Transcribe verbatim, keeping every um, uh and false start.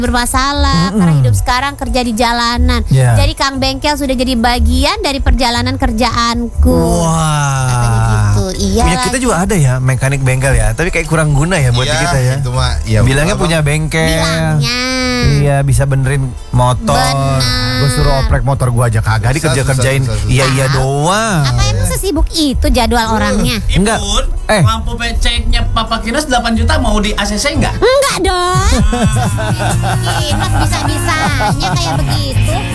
bermasalah Mm-mm. karena hidup sekarang kerja di jalanan. Ya. Jadi Kang Bengkel sudah jadi bagian dari perjalanan kerjaanku. Wah. Katanya gitu. Iya. Punya kita juga ada ya mekanik bengkel ya, tapi kayak kurang guna ya buat Iya, kita ya. itu mah ya, Bilangnya abang. punya bengkel. Bilangnya. Iya, bisa benerin motor. Benar. Gue suruh oprek motor gue aja kagak Susah, dikerja-kerjain. susah, susah, Iya iya susah. doang. Apa emang sesibuk itu jadwal orangnya? Enggak. Ibun, Eh. lampu P C-nya Papa Kinas delapan juta mau di A C C enggak? Enggak dong. Kinos bisa-bisanya kayak begitu.